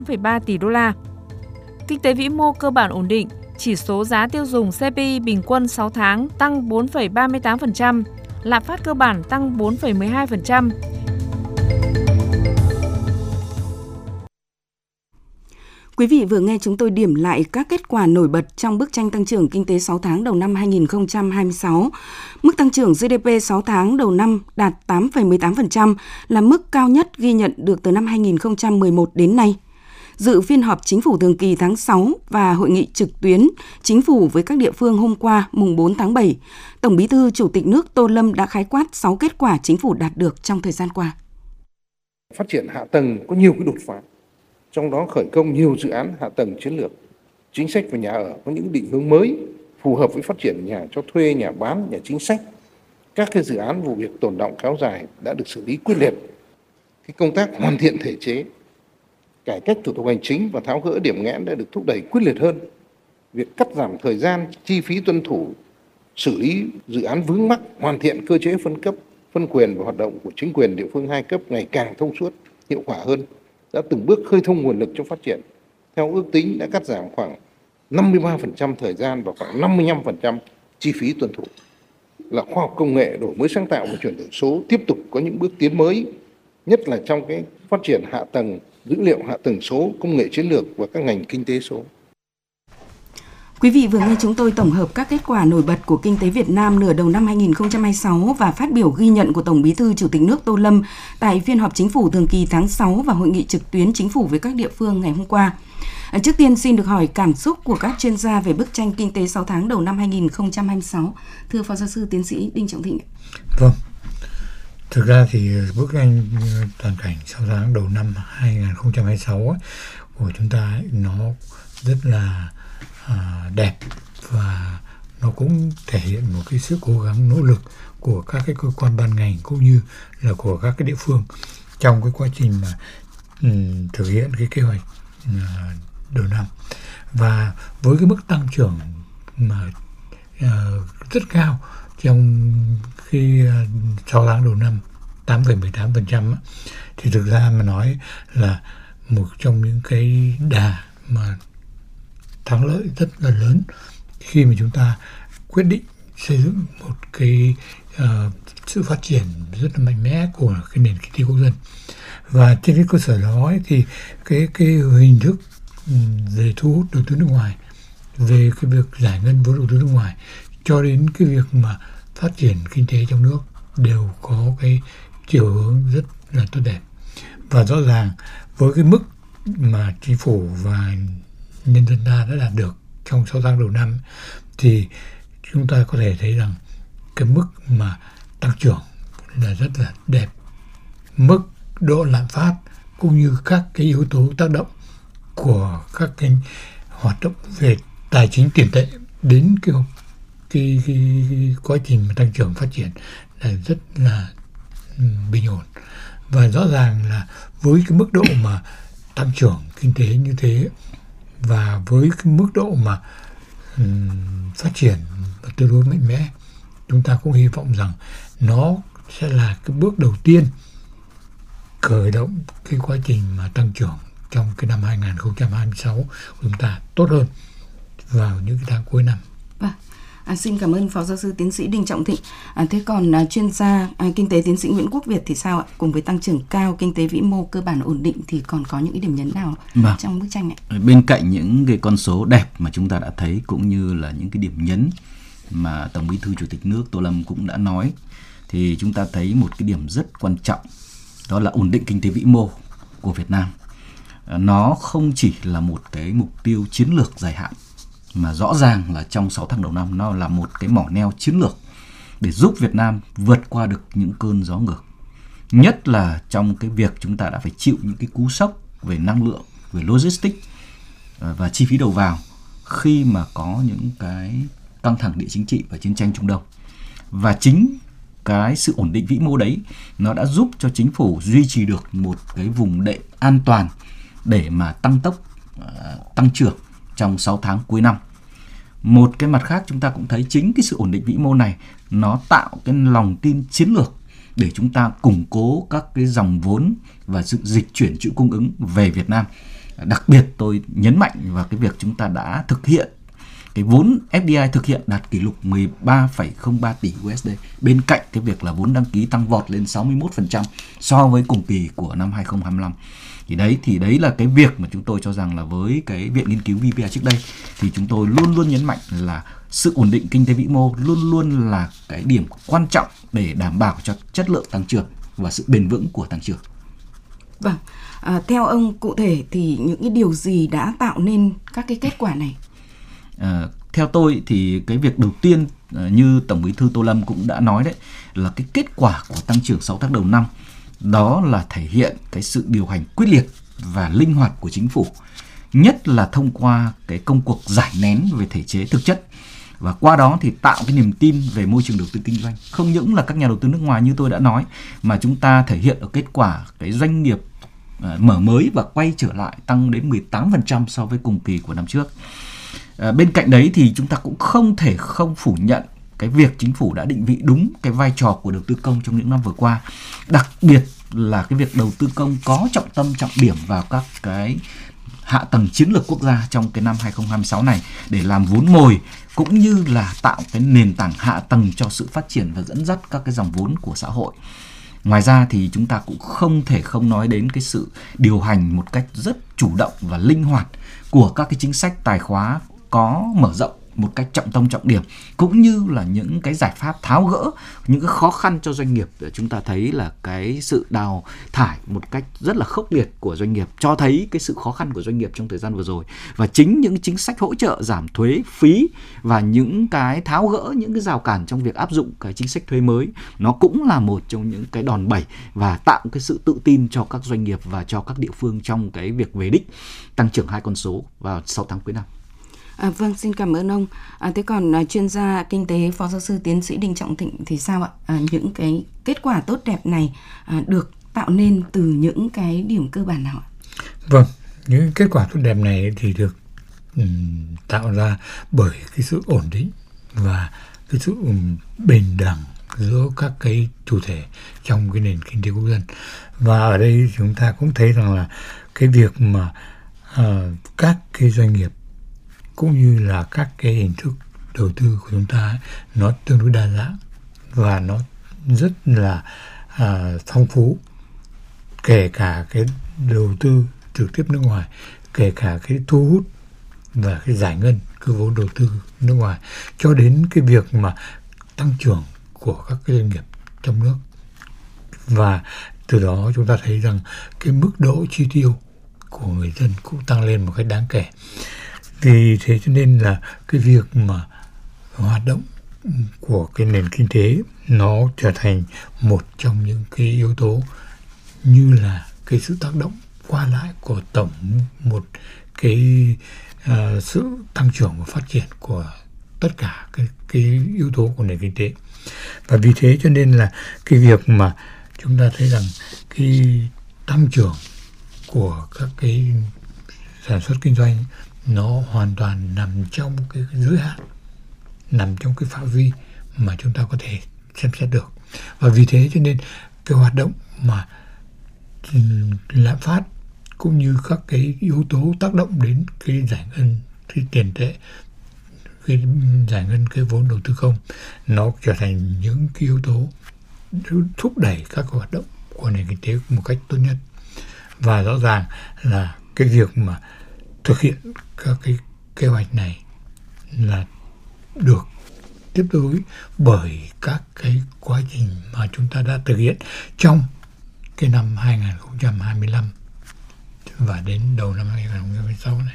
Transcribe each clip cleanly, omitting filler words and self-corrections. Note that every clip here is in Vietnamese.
1,3 tỷ đô la. Kinh tế vĩ mô cơ bản ổn định, chỉ số giá tiêu dùng CPI bình quân 6 tháng tăng 4,38%, lạm phát cơ bản tăng 4,12%. Quý vị vừa nghe chúng tôi điểm lại các kết quả nổi bật trong bức tranh tăng trưởng kinh tế 6 tháng đầu năm 2026. Mức tăng trưởng GDP 6 tháng đầu năm đạt 8,18%, là mức cao nhất ghi nhận được từ năm 2011 đến nay. Dự phiên họp Chính phủ thường kỳ tháng 6 và hội nghị trực tuyến Chính phủ với các địa phương hôm qua mùng 4 tháng 7, Tổng Bí thư Chủ tịch nước Tô Lâm đã khái quát 6 kết quả Chính phủ đạt được trong thời gian qua. Phát triển hạ tầng có nhiều cái đột phá, trong đó khởi công nhiều dự án hạ tầng chiến lược. Chính sách về nhà ở có những định hướng mới phù hợp với phát triển nhà cho thuê, nhà bán, nhà chính sách. Các cái dự án vụ việc tồn đọng kéo dài đã được xử lý quyết liệt. Cái công tác hoàn thiện thể chế, cải cách thủ tục hành chính và tháo gỡ điểm nghẽn đã được thúc đẩy quyết liệt hơn. Việc cắt giảm thời gian, chi phí tuân thủ, xử lý dự án vướng mắc, hoàn thiện cơ chế phân cấp, phân quyền và hoạt động của chính quyền địa phương hai cấp ngày càng thông suốt, hiệu quả hơn, đã từng bước khơi thông nguồn lực cho phát triển. Theo ước tính đã cắt giảm khoảng 53% thời gian và khoảng 55% chi phí tuân thủ. Là khoa học công nghệ, đổi mới sáng tạo và chuyển đổi số tiếp tục có những bước tiến mới, nhất là trong cái phát triển hạ tầng dữ liệu, hạ tầng số, công nghệ chiến lược và các ngành kinh tế số. Quý vị vừa nghe chúng tôi tổng hợp các kết quả nổi bật của kinh tế Việt Nam nửa đầu năm 2026 và phát biểu ghi nhận của Tổng Bí thư Chủ tịch nước Tô Lâm tại phiên họp Chính phủ thường kỳ tháng 6 và hội nghị trực tuyến Chính phủ với các địa phương ngày hôm qua. Trước tiên xin được hỏi cảm xúc của các chuyên gia về bức tranh kinh tế 6 tháng đầu năm 2026. Thưa Phó Giáo sư Tiến sĩ Đinh Trọng Thịnh. Vâng. Thực ra thì bức tranh toàn cảnh 6 tháng đầu năm 2026 của chúng ta nó rất là đẹp và nó cũng thể hiện một cái sự cố gắng nỗ lực của các cái cơ quan ban ngành cũng như là của các cái địa phương trong cái quá trình mà thực hiện cái kế hoạch đầu năm. Và với cái mức tăng trưởng mà rất cao trong khi 6 tháng đầu năm 8,18% thì thực ra mà nói là một trong những cái đà mà thắng lợi rất là lớn khi mà chúng ta quyết định xây dựng một cái sự phát triển rất là mạnh mẽ của cái nền kinh tế quốc dân. Và trên cái cơ sở đó thì cái hình thức về thu hút đầu tư nước ngoài, về cái việc giải ngân vốn đầu tư nước ngoài cho đến cái việc mà phát triển kinh tế trong nước đều có cái chiều hướng rất là tốt đẹp. Và rõ ràng với cái mức mà chính phủ và nhân dân ta đã đạt được trong 6 tháng đầu năm thì chúng ta có thể thấy rằng cái mức mà tăng trưởng là rất là đẹp. Mức độ lạm phát cũng như các cái yếu tố tác động của các cái hoạt động về tài chính tiền tệ đến cái quá trình mà tăng trưởng phát triển là rất là bình ổn. Và rõ ràng là với cái mức độ mà tăng trưởng kinh tế như thế và với cái mức độ mà phát triển tương đối mạnh mẽ, chúng ta cũng hy vọng rằng nó sẽ là cái bước đầu tiên khởi động cái quá trình mà tăng trưởng trong cái năm 2026 của chúng ta tốt hơn vào những cái tháng cuối năm. Xin cảm ơn Phó Giáo sư Tiến sĩ Đinh Trọng Thịnh. Thế còn chuyên gia kinh tế tiến sĩ Nguyễn Quốc Việt thì sao ạ? Cùng với tăng trưởng cao, kinh tế vĩ mô cơ bản ổn định thì còn có những cái điểm nhấn nào trong bức tranh ạ? Bên cạnh những cái con số đẹp mà chúng ta đã thấy cũng như là những cái điểm nhấn mà Tổng Bí thư Chủ tịch nước Tô Lâm cũng đã nói, thì chúng ta thấy một cái điểm rất quan trọng, đó là ổn định kinh tế vĩ mô của Việt Nam. Nó không chỉ là một cái mục tiêu chiến lược dài hạn, mà rõ ràng là trong 6 tháng đầu năm nó là một cái mỏ neo chiến lược để giúp Việt Nam vượt qua được những cơn gió ngược. Nhất là trong cái việc chúng ta đã phải chịu những cái cú sốc về năng lượng, về logistics và chi phí đầu vào khi mà có những cái căng thẳng địa chính trị và chiến tranh Trung Đông. Và chính cái sự ổn định vĩ mô đấy nó đã giúp cho chính phủ duy trì được một cái vùng đệm an toàn để mà tăng tốc tăng trưởng trong 6 tháng cuối năm. Một cái mặt khác chúng ta cũng thấy chính cái sự ổn định vĩ mô này nó tạo cái lòng tin chiến lược để chúng ta củng cố các cái dòng vốn và sự dịch chuyển chuỗi cung ứng về Việt Nam. Đặc biệt tôi nhấn mạnh vào cái việc chúng ta đã thực hiện cái vốn FDI thực hiện đạt kỷ lục 13,03 tỷ USD, bên cạnh cái việc là vốn đăng ký tăng vọt lên 61% so với cùng kỳ của năm 2025. Thì đấy là cái việc mà chúng tôi cho rằng là với cái Viện Nghiên cứu VPI trước đây thì chúng tôi luôn luôn nhấn mạnh là sự ổn định kinh tế vĩ mô luôn luôn là cái điểm quan trọng để đảm bảo cho chất lượng tăng trưởng và sự bền vững của tăng trưởng. Vâng, theo ông cụ thể thì những cái điều gì đã tạo nên các cái kết quả này? Theo tôi thì cái việc đầu tiên như Tổng Bí thư Tô Lâm cũng đã nói đấy, là cái kết quả của tăng trưởng 6 tháng đầu năm đó là thể hiện cái sự điều hành quyết liệt và linh hoạt của chính phủ, nhất là thông qua cái công cuộc giải nén về thể chế thực chất, và qua đó thì tạo cái niềm tin về môi trường đầu tư kinh doanh. Không những là các nhà đầu tư nước ngoài như tôi đã nói, mà chúng ta thể hiện ở kết quả cái doanh nghiệp mở mới và quay trở lại tăng đến 18% so với cùng kỳ của năm trước. Bên cạnh đấy thì chúng ta cũng không thể không phủ nhận cái việc chính phủ đã định vị đúng cái vai trò của đầu tư công trong những năm vừa qua, đặc biệt là cái việc đầu tư công có trọng tâm trọng điểm vào các cái hạ tầng chiến lược quốc gia trong cái năm 2026 này để làm vốn mồi cũng như là tạo cái nền tảng hạ tầng cho sự phát triển và dẫn dắt các cái dòng vốn của xã hội. Ngoài ra thì chúng ta cũng không thể không nói đến cái sự điều hành một cách rất chủ động và linh hoạt của các cái chính sách tài khóa có mở rộng một cách trọng tâm trọng điểm, cũng như là những cái giải pháp tháo gỡ những cái khó khăn cho doanh nghiệp. Chúng ta thấy là cái sự đào thải một cách rất là khốc liệt của doanh nghiệp cho thấy cái sự khó khăn của doanh nghiệp trong thời gian vừa rồi, và chính những chính sách hỗ trợ giảm thuế phí và những cái tháo gỡ những cái rào cản trong việc áp dụng cái chính sách thuế mới, nó cũng là một trong những cái đòn bẩy và tạo cái sự tự tin cho các doanh nghiệp và cho các địa phương trong cái việc về đích tăng trưởng 2 con số vào 6 tháng cuối năm. Vâng, xin cảm ơn ông. Thế còn chuyên gia kinh tế Phó giáo sư tiến sĩ Đinh Trọng Thịnh thì sao ạ? Những cái kết quả tốt đẹp này được tạo nên từ những cái điểm cơ bản nào ạ? Vâng, những kết quả tốt đẹp này thì được tạo ra bởi cái sự ổn định và cái sự bình đẳng giữa các cái chủ thể trong cái nền kinh tế quốc dân. Và ở đây chúng ta cũng thấy rằng là cái việc mà các cái doanh nghiệp cũng như là các cái hình thức đầu tư của chúng ta nó tương đối đa dạng và nó rất là phong phú, kể cả cái đầu tư trực tiếp nước ngoài, kể cả cái thu hút và cái giải ngân cái vốn đầu tư nước ngoài, cho đến cái việc mà tăng trưởng của các cái doanh nghiệp trong nước. Và từ đó chúng ta thấy rằng cái mức độ chi tiêu của người dân cũng tăng lên một cách đáng kể. Vì thế cho nên là cái việc mà hoạt động của cái nền kinh tế nó trở thành một trong những cái yếu tố như là cái sự tác động qua lại của tổng một cái sự tăng trưởng và phát triển của tất cả cái yếu tố của nền kinh tế. Và vì thế cho nên là cái việc mà chúng ta thấy rằng cái tăng trưởng của các cái sản xuất kinh doanh nó hoàn toàn nằm trong cái giới hạn, nằm trong cái phạm vi mà chúng ta có thể xem xét được. Và vì thế cho nên cái hoạt động mà lạm phát cũng như các cái yếu tố tác động đến cái giải ngân cái tiền tệ, cái giải ngân cái vốn đầu tư công, nó trở thành những cái yếu tố thúc đẩy các cái hoạt động của nền kinh tế một cách tốt nhất. Và rõ ràng là cái việc mà thực hiện các cái kế hoạch này là được tiếp nối bởi các cái quá trình mà chúng ta đã thực hiện trong cái năm 2025 và đến đầu năm 2026 này.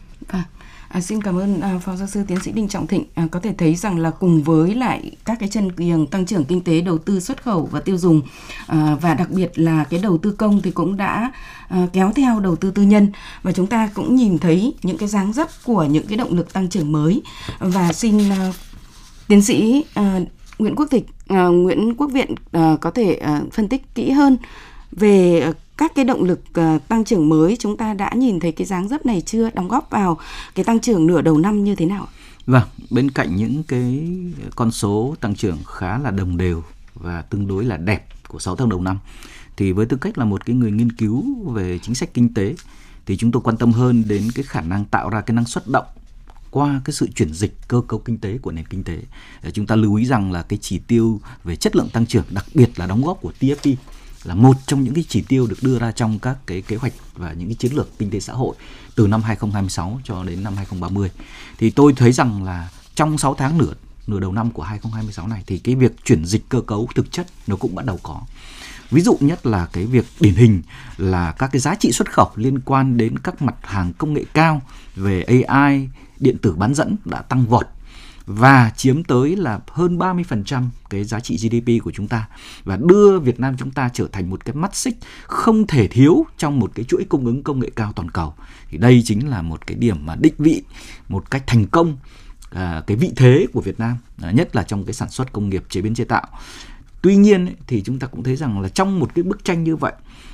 Xin cảm ơn Phó giáo sư tiến sĩ Đinh Trọng Thịnh. Có thể thấy rằng là cùng với lại các cái chân kiềng tăng trưởng kinh tế, đầu tư xuất khẩu và tiêu dùng, và đặc biệt là cái đầu tư công thì cũng đã kéo theo đầu tư tư nhân, và chúng ta cũng nhìn thấy những cái dáng dấp của những cái động lực tăng trưởng mới. Và xin tiến sĩ Nguyễn Quốc Viện có thể phân tích kỹ hơn về các cái động lực tăng trưởng mới. Chúng ta đã nhìn thấy cái dáng dấp này chưa, đóng góp vào cái tăng trưởng nửa đầu năm như thế nào? Vâng, bên cạnh những cái con số tăng trưởng khá là đồng đều và tương đối là đẹp của 6 tháng đầu năm, thì với tư cách là một cái người nghiên cứu về chính sách kinh tế thì chúng tôi quan tâm hơn đến cái khả năng tạo ra cái năng suất động qua cái sự chuyển dịch cơ cấu kinh tế của nền kinh tế. Chúng ta lưu ý rằng là cái chỉ tiêu về chất lượng tăng trưởng, đặc biệt là đóng góp của TFP, là một trong những cái chỉ tiêu được đưa ra trong các cái kế hoạch và những cái chiến lược kinh tế xã hội từ năm 2026 cho đến năm 2030. Thì tôi thấy rằng là trong 6 tháng nửa đầu năm của 2026 này thì cái việc chuyển dịch cơ cấu thực chất nó cũng bắt đầu có. Ví dụ nhất là cái việc điển hình là các cái giá trị xuất khẩu liên quan đến các mặt hàng công nghệ cao về AI, điện tử bán dẫn đã tăng vọt và chiếm tới là hơn 30% cái giá trị GDP của chúng ta, và đưa Việt Nam chúng ta trở thành một cái mắt xích không thể thiếu trong một cái chuỗi cung ứng công nghệ cao toàn cầu. Thì đây chính là một cái điểm mà định vị một cách thành công cái vị thế của Việt Nam, nhất là trong cái sản xuất công nghiệp chế biến chế tạo. Tuy nhiên thì chúng ta cũng thấy rằng là trong một cái bức tranh như vậy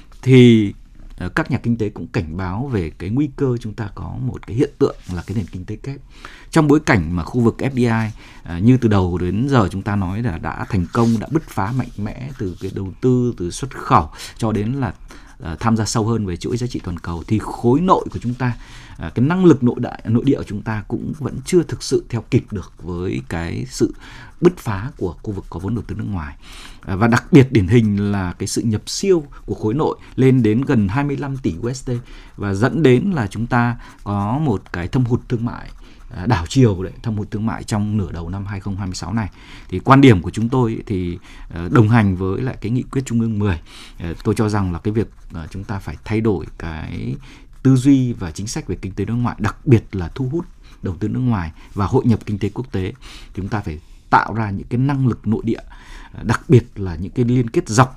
thì các nhà kinh tế cũng cảnh báo về cái nguy cơ chúng ta có một cái hiện tượng là cái nền kinh tế kép. Trong bối cảnh mà khu vực FDI như từ đầu đến giờ chúng ta nói là đã thành công, đã bứt phá mạnh mẽ từ cái đầu tư, từ xuất khẩu cho đến là tham gia sâu hơn về chuỗi giá trị toàn cầu, thì khối nội của chúng ta, cái năng lực nội địa của chúng ta cũng vẫn chưa thực sự theo kịp được với cái sự bứt phá của khu vực có vốn đầu tư nước ngoài. Và đặc biệt điển hình là cái sự nhập siêu của khối nội lên đến gần 25 tỷ USD, và dẫn đến là chúng ta có một cái thâm hụt thương mại đảo chiều đấy, thâm hụt thương mại trong nửa đầu năm 2026 này. Thì quan điểm của chúng tôi thì đồng hành với lại cái nghị quyết Trung ương 10, tôi cho rằng là cái việc chúng ta phải thay đổi cái tư duy và chính sách về kinh tế đối ngoại, đặc biệt là thu hút đầu tư nước ngoài và hội nhập kinh tế quốc tế. Chúng ta phải tạo ra những cái năng lực nội địa, đặc biệt là những cái liên kết dọc,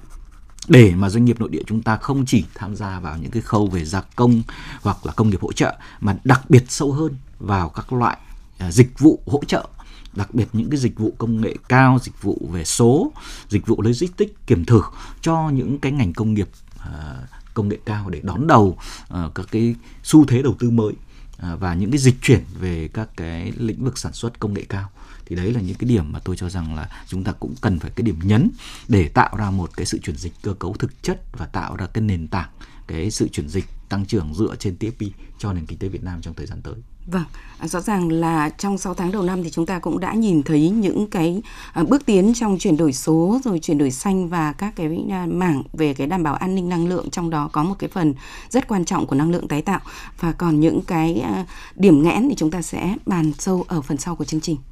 để mà doanh nghiệp nội địa chúng ta không chỉ tham gia vào những cái khâu về gia công hoặc là công nghiệp hỗ trợ, mà đặc biệt sâu hơn vào các loại dịch vụ hỗ trợ, đặc biệt những cái dịch vụ công nghệ cao, dịch vụ về số, dịch vụ logistics kiểm thử cho những cái ngành công nghiệp công nghệ cao để đón đầu các cái xu thế đầu tư mới và những cái dịch chuyển về các cái lĩnh vực sản xuất công nghệ cao. Thì đấy là những cái điểm mà tôi cho rằng là chúng ta cũng cần phải cái điểm nhấn để tạo ra một cái sự chuyển dịch cơ cấu thực chất và tạo ra cái nền tảng, cái sự chuyển dịch tăng trưởng dựa trên TFP cho nền kinh tế Việt Nam trong thời gian tới. Vâng, rõ ràng là trong 6 tháng đầu năm thì chúng ta cũng đã nhìn thấy những cái bước tiến trong chuyển đổi số, rồi chuyển đổi xanh và các cái mảng về cái đảm bảo an ninh năng lượng, trong đó có một cái phần rất quan trọng của năng lượng tái tạo, và còn những cái điểm nghẽn thì chúng ta sẽ bàn sâu ở phần sau của chương trình.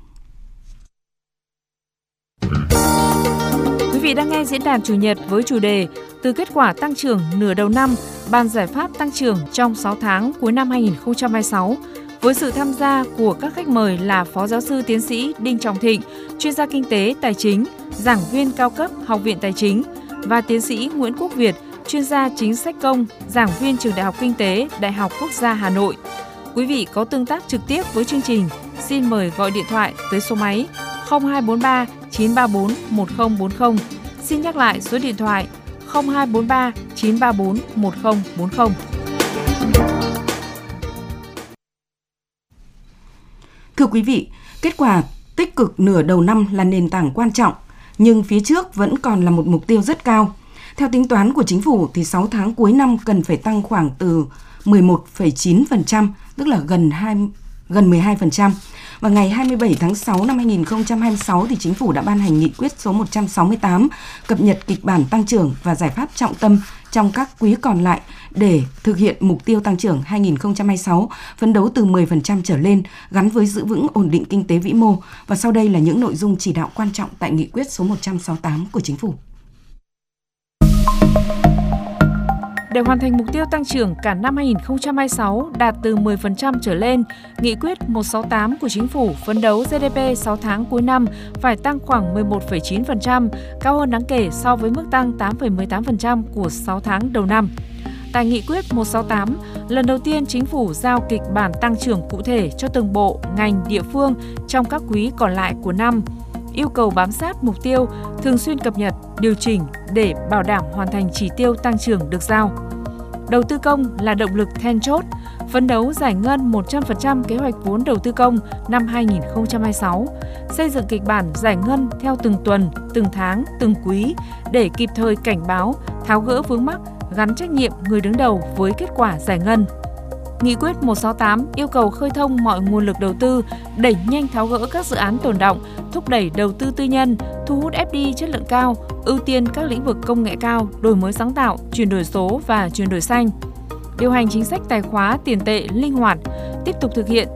Quý vị đang nghe diễn đàn Chủ nhật với chủ đề Từ kết quả tăng trưởng nửa đầu năm, bàn giải pháp tăng trưởng trong 6 tháng cuối năm 2026, với sự tham gia của các khách mời là Phó Giáo sư Tiến sĩ Đinh Trọng Thịnh, chuyên gia kinh tế tài chính, giảng viên cao cấp Học viện Tài chính, và Tiến sĩ Nguyễn Quốc Việt, chuyên gia chính sách công, giảng viên Trường Đại học Kinh tế, Đại học Quốc gia Hà Nội. Quý vị có tương tác trực tiếp với chương trình, xin mời gọi điện thoại tới số máy 0243 934 1040. Xin nhắc lại số điện thoại 0243 934 1040. Thưa quý vị, kết quả tích cực nửa đầu năm là nền tảng quan trọng, nhưng phía trước vẫn còn là một mục tiêu rất cao. Theo tính toán của chính phủ thì 6 tháng cuối năm cần phải tăng khoảng từ 11,9%, tức là gần 12%. Và ngày 27 tháng 6 năm 2026 thì chính phủ đã ban hành nghị quyết số 168 cập nhật kịch bản tăng trưởng và giải pháp trọng tâm trong các quý còn lại để thực hiện mục tiêu tăng trưởng 2026, phấn đấu từ 10% trở lên, gắn với giữ vững ổn định kinh tế vĩ mô. Và sau đây là những nội dung chỉ đạo quan trọng tại nghị quyết số 168 của chính phủ. Để hoàn thành mục tiêu tăng trưởng cả năm 2026 đạt từ 10% trở lên, Nghị quyết 168 của Chính phủ phấn đấu GDP 6 tháng cuối năm phải tăng khoảng 11,9%, cao hơn đáng kể so với mức tăng 8,18% của 6 tháng đầu năm. Tại Nghị quyết 168, lần đầu tiên Chính phủ giao kịch bản tăng trưởng cụ thể cho từng bộ, ngành, địa phương trong các quý còn lại của năm, yêu cầu bám sát mục tiêu, thường xuyên cập nhật, điều chỉnh để bảo đảm hoàn thành chỉ tiêu tăng trưởng được giao. Đầu tư công là động lực then chốt, phấn đấu giải ngân 100% kế hoạch vốn đầu tư công năm 2026, xây dựng kịch bản giải ngân theo từng tuần, từng tháng, từng quý để kịp thời cảnh báo, tháo gỡ vướng mắc, gắn trách nhiệm người đứng đầu với kết quả giải ngân. Nghị quyết 168 yêu cầu khơi thông mọi nguồn lực đầu tư, đẩy nhanh tháo gỡ các dự án tồn đọng, thúc đẩy đầu tư tư nhân, thu hút FDI chất lượng cao, ưu tiên các lĩnh vực công nghệ cao, đổi mới sáng tạo, chuyển đổi số và chuyển đổi xanh. Điều hành chính sách tài khóa tiền tệ linh hoạt, tiếp tục thực hiện